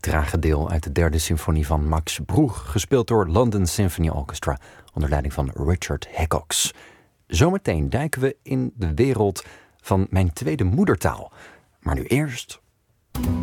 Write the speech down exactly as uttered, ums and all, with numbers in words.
trage deel uit de derde symfonie van Max Bruch, gespeeld door London Symphony Orchestra onder leiding van Richard Hickox. Zometeen duiken we in de wereld van mijn tweede moedertaal. Maar nu eerst...